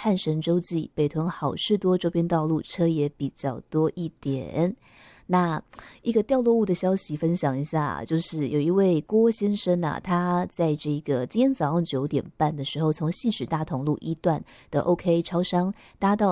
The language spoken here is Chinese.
汉神洲际、北屯好事多周边道路车也比较多一点。那一个掉落物的消息分享一下，就是有一位郭先生啊，他在这个今天早上9点半的时候，从信使大同路1段的 OK 超商搭到